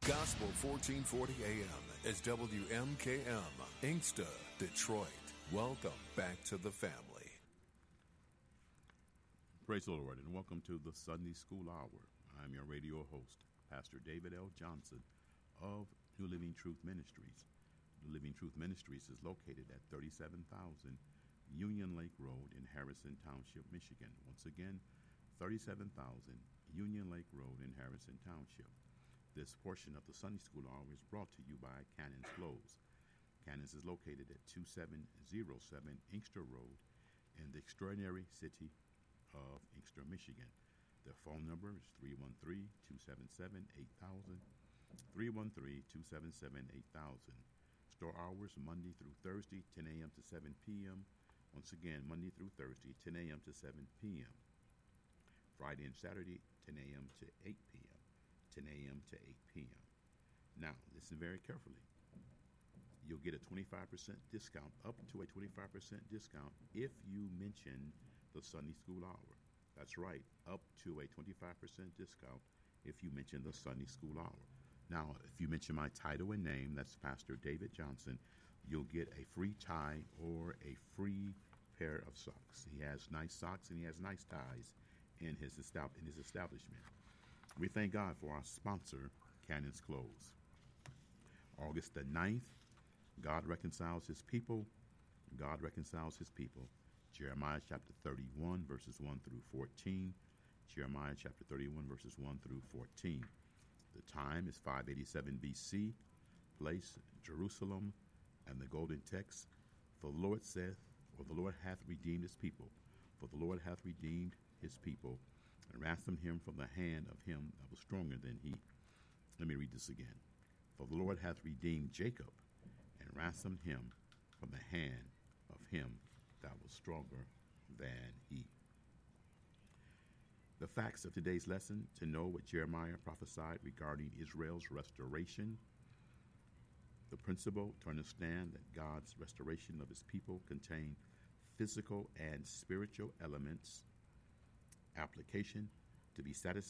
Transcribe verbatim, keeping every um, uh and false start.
Gospel fourteen forty A M is W M K M, Inkster, Detroit. Welcome back to the family. Praise the Lord, and welcome to the Sunday School Hour. I'm your radio host, Pastor David L. Johnson of New Living Truth Ministries. New Living Truth Ministries is located at thirty-seven thousand Union Lake Road in Harrison Township, Michigan. Once again, thirty-seven thousand Union Lake Road in Harrison Township. This portion of the Sunday School Hour is brought to you by Cannon's Clothes. Cannon's is located at two seven zero seven Inkster Road in the extraordinary city of Inkster, Michigan. Their phone number is three one three, two seven seven, eight thousand, three one three, two seven seven, eight thousand. Store hours Monday through Thursday, ten a.m. to seven p.m. Once again, Monday through Thursday, ten a.m. to seven p.m. Friday and Saturday, ten a.m. to eight p.m. ten a.m. to eight p.m. Now, listen very carefully. You'll get a twenty-five percent discount, up to a twenty-five percent discount if you mention the Sunday School Hour. That's right, up to a twenty-five percent discount if you mention the Sunday School Hour. Now, if you mention my title and name, that's Pastor David Johnson, you'll get a free tie or a free pair of socks. He has nice socks and he has nice ties in his, estab- in his establishment. We thank God for our sponsor, Cannon's Clothes. August the ninth, God reconciles his people. God reconciles his people. Jeremiah chapter thirty-one, verses one through fourteen. Jeremiah chapter thirty-one, verses one through fourteen. The time is five eighty-seven B C. Place, Jerusalem, and the golden text. For the Lord saith, or the Lord hath redeemed his people. For the Lord hath redeemed his people, and ransomed him from the hand of him that was stronger than he. Let me read this again. For the Lord hath redeemed Jacob, and ransomed him from the hand of him that was stronger than he. The facts of today's lesson: to know what Jeremiah prophesied regarding Israel's restoration. The principle to understand that God's restoration of his people contain physical and spiritual elements. Application: to be satisfied